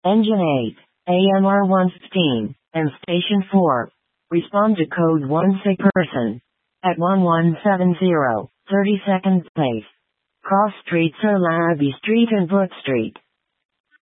Engine 8, AMR 115, and Station 4. Respond to code 1 sick person. At 1170, 32nd place. Cross streets are Larrabee Street and Brook Street.